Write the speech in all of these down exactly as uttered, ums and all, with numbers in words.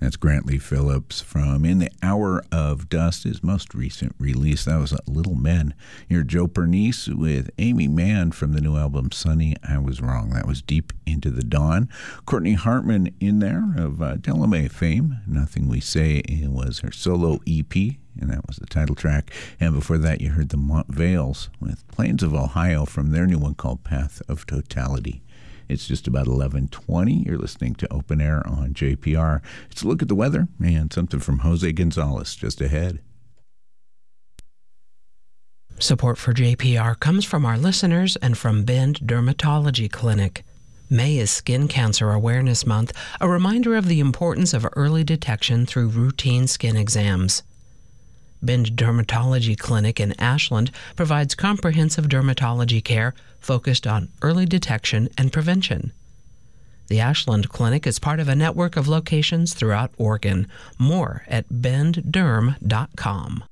That's Grantley Phillips from In the Hour of Dust, his most recent release. That was Little Men. You're Joe Pernice with Amy Mann from the new album Sunny, I Was Wrong. That was Deep Into the Dawn. Courtney Hartman in there of uh, Delamay fame. Nothing We Say it was her solo E P, and that was the title track. And before that, you heard the Mont Vales with Plains of Ohio from their new one called Path of Totality. It's just about eleven twenty. You're listening to Open Air on J P R. It's a look at the weather and something from Jose Gonzalez just ahead. Support for J P R comes from our listeners and from Bend Dermatology Clinic. May is Skin Cancer Awareness Month, a reminder of the importance of early detection through routine skin exams. Bend Dermatology Clinic in Ashland provides comprehensive dermatology care focused on early detection and prevention. The Ashland Clinic is part of a network of locations throughout Oregon. More at bend derm dot com.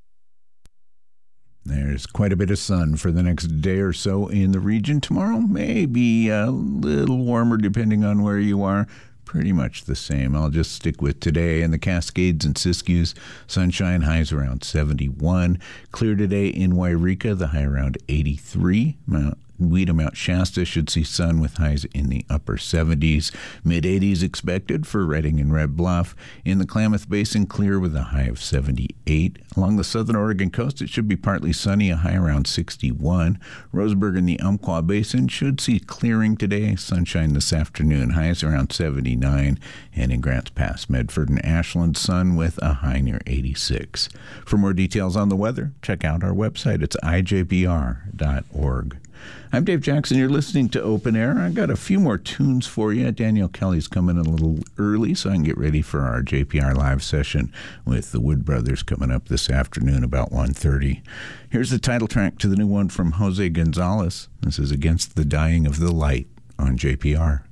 There's quite a bit of sun for the next day or so in the region. Tomorrow may be a little warmer depending on where you are. Pretty much the same. I'll just stick with today. In the Cascades and Siskiyous, sunshine, highs around seventy-one. Clear today in Wairika, the high around eighty-three. Mount Weeda, Mount Shasta should see sun with highs in the upper seventies. mid-eighties expected for Redding and Red Bluff. In the Klamath Basin, clear with a high of seventy-eight. Along the southern Oregon coast, it should be partly sunny, a high around sixty-one. Roseburg and the Umpqua Basin should see clearing today, sunshine this afternoon, highs around seventy-nine. And in Grants Pass, Medford and Ashland, sun with a high near eighty-six. For more details on the weather, check out our website. It's I J B R dot org. I'm Dave Jackson. You're listening to Open Air. I got a few more tunes for you. Daniel Kelly's coming in a little early, so I can get ready for our J P R live session with the Wood Brothers coming up this afternoon about one thirty. Here's the title track to the new one from Jose Gonzalez. This is Against the Dying of the Light on J P R.